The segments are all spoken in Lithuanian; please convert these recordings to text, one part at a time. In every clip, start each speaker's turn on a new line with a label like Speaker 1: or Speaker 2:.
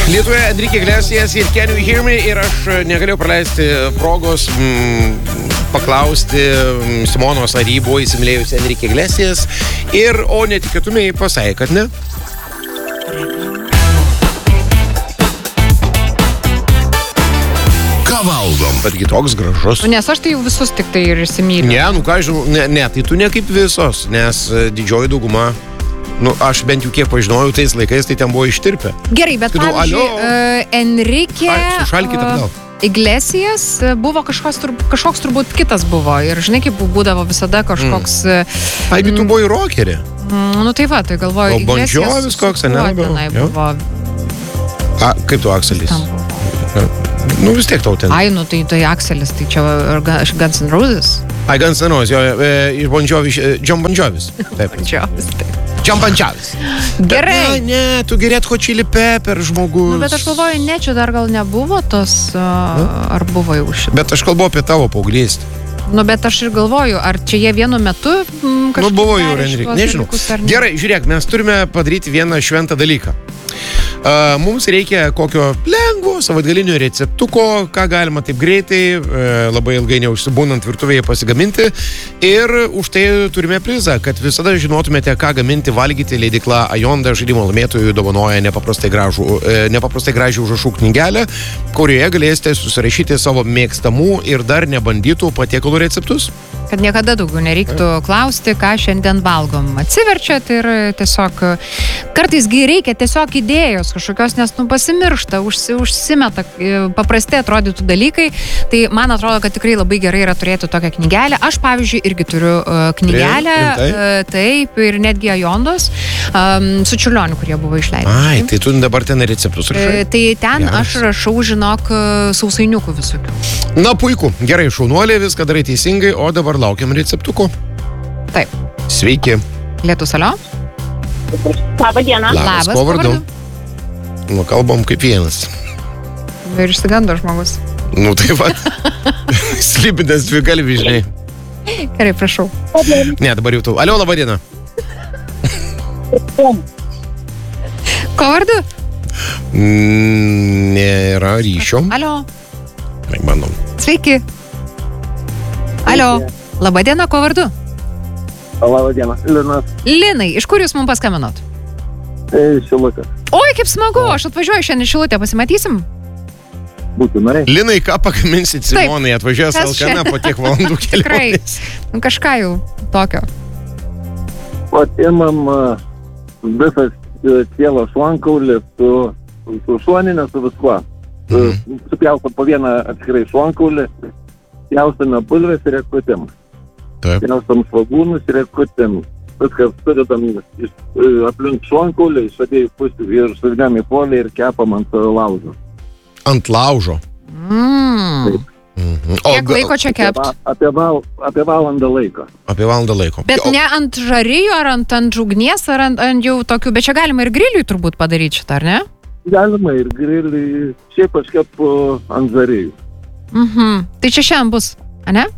Speaker 1: Lietuvoje Enrique Iglesias ir Can You Hear Me ir aš negalėjau praleisti progos paklausti Simonos, ar jį buvo įsimylėjusi Enrique Iglesias ir, o netikėtumai pasakė, kad ne. Ką valgom? Betgi toks gražus.
Speaker 2: Nes aš tai jau visus tik tai ir įsimyliu.
Speaker 1: Ne, nu ką žinau, ne, tai tu ne kaip visos, nes didžioji dauguma, aš bent jau kiek pažinojau tais laikais, tai ten buvo ištirpę.
Speaker 2: Gerai, bet pavyzdžiui, Enrique Iglesias buvo kažkoks turbūt kitas buvo. Ir žinai, kaip būdavo visada kažkoks...
Speaker 1: Taigi tu buvai rokerė.
Speaker 2: Nu tai va, tai galvoju,
Speaker 1: Iglesias... O Bon Jovis koks, ne?
Speaker 2: Buvo...
Speaker 1: Kaip tu, Akselis? Nu vis tiek tau ten.
Speaker 2: Ai, nu tai Akselis, tai čia Guns N' Roses.
Speaker 1: Ai, Guns N' Roses, jo, iš Bon Jovis, John Bon Jovis. Taip.
Speaker 2: Bon Jovis, taip.
Speaker 1: John Bon Jovis.
Speaker 2: Gerai.
Speaker 1: Ne, tu Red Hot Chili Pepper žmogus.
Speaker 2: Nu, bet aš galvoju, ne, čia dar gal nebuvo tos, ar buvo jau šitą.
Speaker 1: Bet aš kalbu apie tavo paauglystę.
Speaker 2: Nu, bet aš ir galvoju, ar čia jie vienu metu kažkaip...
Speaker 1: Nu, buvo jau, Enrique, nežinau. Gerai, žiūrėk, mes turime padaryti vieną šventą dalyką. Mums reikia kokio lengvo savaitgalinio receptuko, ką galima taip greitai, labai ilgai neužsibūnant virtuvėje pasigaminti. Ir už tai turime prizą, kad visada žinotumėte, ką gaminti, valgyti. Leidykla Ajonda žaidimo laimėtojų dovanoja nepaprastai gražią užrašų knygelę, kurioje galėsite susirašyti savo mėgstamų ir dar nebandytų patiekalų receptus.
Speaker 2: Kad niekada daugiau nereiktų klausti, ką šiandien valgom. Atsiverčiat ir tiesiog kartaisgi reikia tiesiog idėjos kažkokios, nes pasimiršta, užsimeta paprastai atrodytų dalykai. Tai man atrodo, kad tikrai labai gerai yra turėti tokią knygelę. Aš, pavyzdžiui, irgi turiu knygelę, taip, ir netgi Ajondos, su Čiurlioniu, kurie buvo išleidę.
Speaker 1: Ai, tai tu dabar ten receptus rašai?
Speaker 2: Tai ten aš rašau, žinok, sausainiukų visokių.
Speaker 1: Na, puiku. Gerai, šaunuolė, viską darai teisingai, o dabar laukiam receptuko.
Speaker 2: Taip.
Speaker 1: Sveiki.
Speaker 2: Lietus, alio?
Speaker 3: Labą dieną.
Speaker 1: Labas, kuo vardu? Nu, kalbam kaip vienas.
Speaker 2: Ir išsigando žmogus.
Speaker 1: Nu, tai va. Slipinės dvigalvis, žinai.
Speaker 2: Gerai, prašau.
Speaker 1: Ne, dabar jau tu. Alio, labą dieną.
Speaker 2: Ko vardu?
Speaker 1: Nėra ryšio.
Speaker 2: Alio.
Speaker 1: Manom.
Speaker 2: Sveiki. Alio. Labą dieną, ko vardu?
Speaker 4: Labą dieną, Linas.
Speaker 2: Linai, iš kur jūs mums paskambinot?
Speaker 4: Šilutė.
Speaker 2: Oi, kaip smagu, aš atvažiuoju šiandien Šilutę, pasimatysim?
Speaker 4: Būtinai.
Speaker 1: Linai, ką pagaminsit Simonai? Atvažiuojas Alkana po tiek valandų kelionės.
Speaker 2: Tikrai, kažką jau tokio.
Speaker 4: Imam visas cielo šonkaulį su šoninė, su viskuo. Supjaustam po vieną atskirai šonkaulį, pjaustame bulves ir ekutėm. Pjaustam svagūnus ir ekutėm. Viskas sudedam aplink šonkaulį, iš abiejų pusių ir sudedam į folį ir kepam ant laužo.
Speaker 1: Ant laužo?
Speaker 4: Taip.
Speaker 2: Kiek laiko čia kept?
Speaker 4: Apie valandą laiko.
Speaker 1: Apie valandą laiko.
Speaker 2: Bet ne ant žarijų, ar ant žugnies, ar ant jau tokių, bet čia galima ir griliui turbūt padaryti šitą, ar ne?
Speaker 4: Galima ir griliui, šiaip aš kepu ant žarijų.
Speaker 2: Tai čia šiandien bus, ne?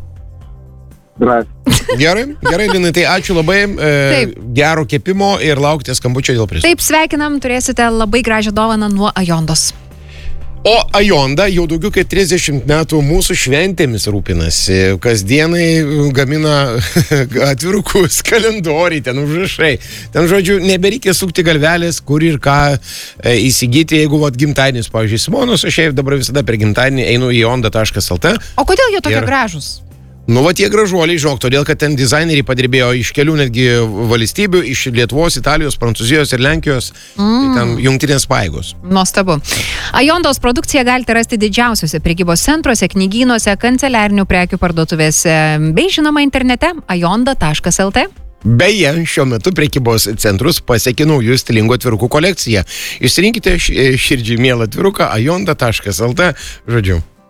Speaker 1: Gerai, Linai, tai ačiū labai, gero kepimo ir laukite skambučio dėl prizo.
Speaker 2: Taip, sveikinam, turėsite labai gražią dovaną nuo Ajondos.
Speaker 1: O Ajonda jau daugiau kaip 30 metų mūsų šventėmis rūpinasi. Kasdienai gamina atvirukus, kalendoriai, ten užrašai. Ten, žodžiu, nebereikia sukti galvelės, kur ir ką įsigyti, jeigu gimtadienis, pavyzdžiui, Simonos, aš dabar visada per gimtadienį einu į ajonda.lt.
Speaker 2: O kodėl jie tokie gražus?
Speaker 1: Nu, tie gražuoliai, žinok, todėl, kad ten dizaineriai padirbėjo iš kelių netgi valstybių, iš Lietuvos, Italijos, Prancūzijos ir Lenkijos, tai ten jungtinės pajėgos.
Speaker 2: Nuostabu. Ajondos produkciją galite rasti didžiausiuose prekybos centruose, knygynuose, kanceliarinių prekių parduotuvėse, bei žinoma internete ajonda.lt.
Speaker 1: Beje, šiuo metu prekybos centrus pasiekė naujų stilingų atvirukų kolekciją. Išsirinkite širdžiai mielą atviruką ajonda.lt, žodžiu.